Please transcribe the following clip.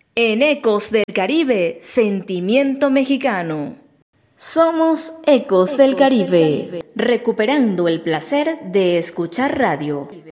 En Ecos del Caribe, sentimiento mexicano. Somos Ecos del Caribe, recuperando el placer de escuchar radio.